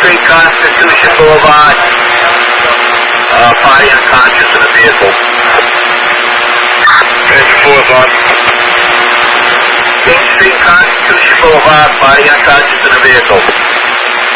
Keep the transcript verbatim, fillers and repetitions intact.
Street, Constitution Boulevard. Uh, body unconscious in the vehicle. Engine four's on. Main Street, Constitution Boulevard, body unconscious in the vehicle.